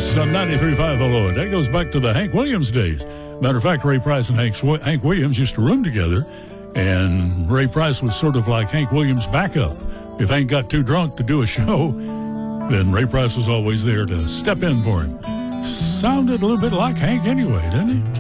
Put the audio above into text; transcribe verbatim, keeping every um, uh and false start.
Price on ninety-three point five The Lord. That goes back to the Hank Williams days. Matter of fact, Ray Price and Hank, Sw- Hank Williams used to room together, and Ray Price was sort of like Hank Williams' backup. If Hank got too drunk to do a show, then Ray Price was always there to step in for him. Sounded a little bit like Hank anyway, didn't he?